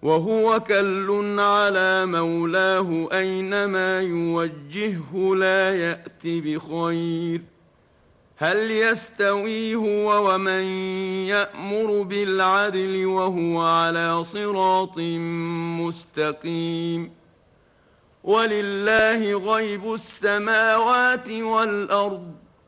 وهو كل على مولاه أينما يوجهه لا يأت بخير. هل يستوي هو ومن يأمر بالعدل وهو على صراط مستقيم؟ ولله غيب السماوات والأرض